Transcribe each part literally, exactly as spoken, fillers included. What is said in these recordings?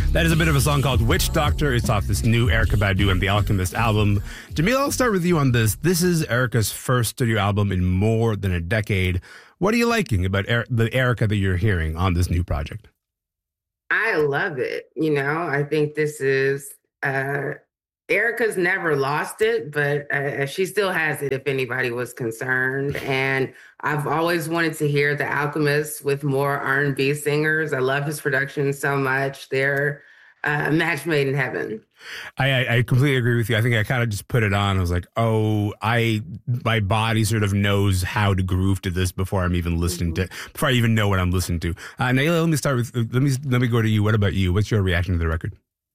That is a bit of a song called Witch Doctor. It's off this new Erykah Badu and The Alchemist album. Jamila, I'll start with you on this. This is Erykah's first studio album in more than a decade. What are you liking about er- the Erykah that you're hearing on this new project? I love it. You know, I think this is, uh, Erykah's never lost it, but uh, she still has it if anybody was concerned. And I've always wanted to hear The Alchemist with more R and B singers. I love his production so much. They're uh, a match made in heaven. I, I, I completely agree with you. I think I kind of just put it on. I was like, oh, I my body sort of knows how to groove to this before I'm even listening mm-hmm. to, before I even know what I'm listening to. Uh, Naila, let me start with, let me, let me go to you. What about you? What's your reaction to the record?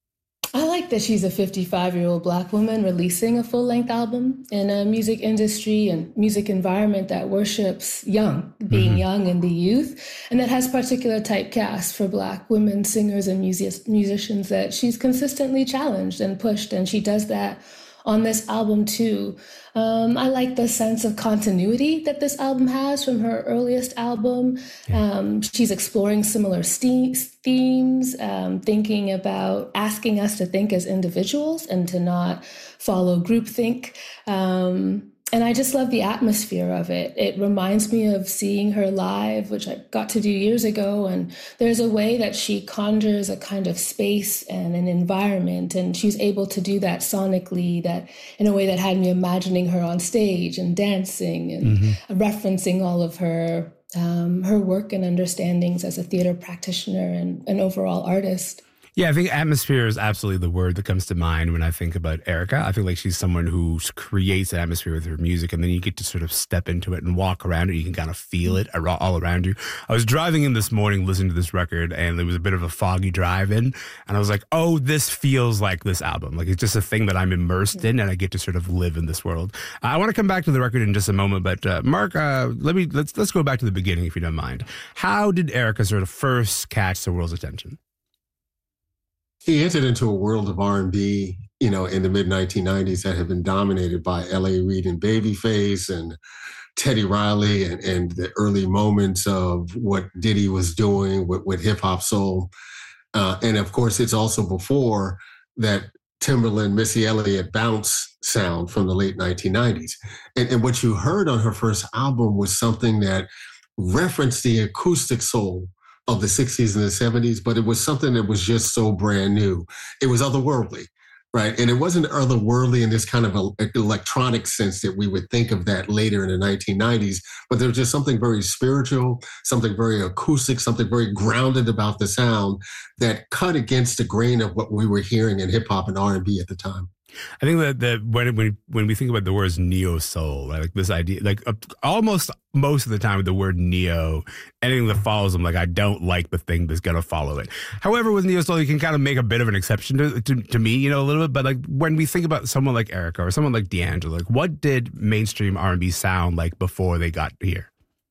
I like that she's a fifty-five-year-old Black woman releasing a full-length album in a music industry and music environment that worships young, being mm-hmm. young and the youth, and that has particular typecasts for Black women singers and music- musicians that she's consistently challenged and pushed, and she does that on this album too. Um, I like the sense of continuity that this album has from her earliest album. Yeah. Um, she's exploring similar ste- themes, um, thinking about asking us to think as individuals and to not follow groupthink. Um, And I just love the atmosphere of it. It reminds me of seeing her live, which I got to do years ago. And there's a way that she conjures a kind of space and an environment. And she's able to do that sonically, that in a way that had me imagining her on stage and dancing and mm-hmm. referencing all of her um, her work and understandings as a theater practitioner and an overall artist. Yeah, I think atmosphere is absolutely the word that comes to mind when I think about Erykah. I feel like she's someone who creates an atmosphere with her music, and then you get to sort of step into it and walk around it. You can kind of feel it all around you. I was driving in this morning listening to this record, and it was a bit of a foggy drive in, and I was like, oh, this feels like this album. Like, it's just a thing that I'm immersed in, and I get to sort of live in this world. Uh, I want to come back to the record in just a moment, but uh, Mark, uh, let me let's let's go back to the beginning, if you don't mind. How did Erykah sort of first catch the world's attention? He entered into a world of R and B, you know, in the mid nineteen nineties that had been dominated by L A Reid and Babyface and Teddy Riley and, and the early moments of what Diddy was doing with, with hip hop soul. Uh, and of course, it's also before that Timberland, Missy Elliott bounce sound from the late nineteen nineties. And, and what you heard on her first album was something that referenced the acoustic soul of the sixties and the seventies, but it was something that was just so brand new. It was otherworldly, right? And it wasn't otherworldly in this kind of a, electronic sense that we would think of that later in the nineteen nineties, but there was just something very spiritual, something very acoustic, something very grounded about the sound that cut against the grain of what we were hearing in hip hop and R and B at the time. I think that, that when when when we think about the words neo soul, right, like this idea, like uh, almost most of the time with the word neo, anything that follows them, like I don't like the thing that's gonna follow it. However, with neo soul, you can kind of make a bit of an exception to, to to me, you know, a little bit. But like when we think about someone like Erykah or someone like D'Angelo, like what did mainstream R and B sound like before they got here?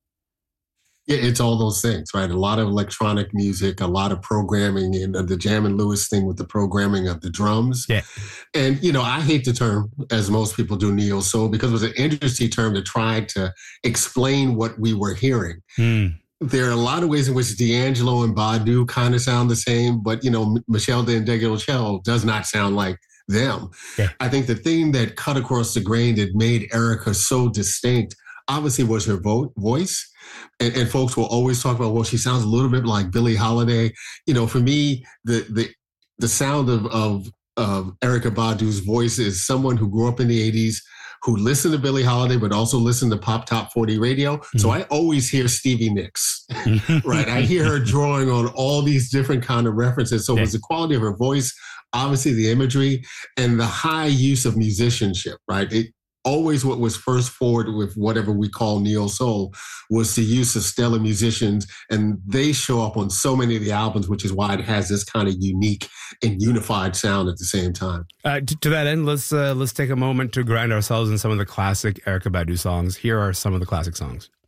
Yeah, it's all those things, right? A lot of electronic music, a lot of programming, and the Jam and Lewis thing with the programming of the drums. Yeah. And, you know, I hate the term, as most people do, neo soul, because it was an interesting term to try to explain what we were hearing. Mm. There are a lot of ways in which D'Angelo and Badu kind of sound the same, but, you know, Michelle D'Angelo does not sound like them. Yeah. I think the thing that cut across the grain that made Erykah so distinct, obviously, was her vo- voice. And, and folks will always talk about, well, she sounds a little bit like Billie Holiday. You know, for me, the the the sound of, of, of Erykah Badu's voice is someone who grew up in the eighties, who listened to Billie Holiday, but also listened to Pop Top forty radio. Mm-hmm. So I always hear Stevie Nicks, right? I hear her drawing on all these different kind of references. So yeah. It was the quality of her voice, obviously the imagery, and the high use of musicianship, right? It, Always what was first forward with whatever we call neo soul was the use of stellar musicians, and they show up on so many of the albums, which is why it has this kind of unique and unified sound at the same time. Uh, to, to that end, let's uh, let's take a moment to grind ourselves in some of the classic Erykah Badu songs. Here are some of the classic songs.